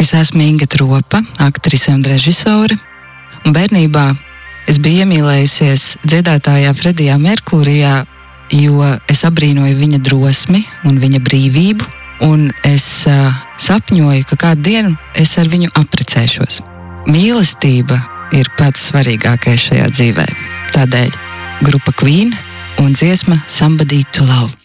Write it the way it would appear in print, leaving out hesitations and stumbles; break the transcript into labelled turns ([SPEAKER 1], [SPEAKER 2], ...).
[SPEAKER 1] Es esmu Inga Tropa, aktrise un režisore, un bērnībā es biju iemīlējusies dziedātājā Fredijā Merkūrijā, jo es abrīnoju viņa drosmi un viņa brīvību, un es sapņoju, ka kādu dienu es ar viņu apprecēšos. Mīlestība ir pats svarīgākais šajā dzīvē. Tādēļ grupa Queen un dziesma Somebody to Love.